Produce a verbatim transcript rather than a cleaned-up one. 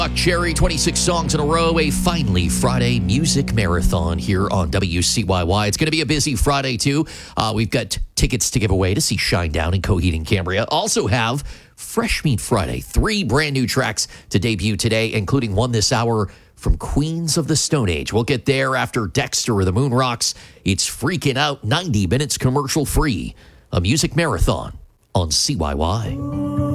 Cherry, twenty-six songs in a row, a finally Friday music marathon here on W C Y Y. It's going to be a busy Friday, too. Uh, we've got t- tickets to give away to see Shinedown and Coheed and Cambria. Also have Fresh Meat Friday, three brand new tracks to debut today, including one this hour from Queens of the Stone Age. We'll get there after Dexter of the Moon Rocks. It's Freaking Out, ninety minutes commercial free. A music marathon on C Y Y.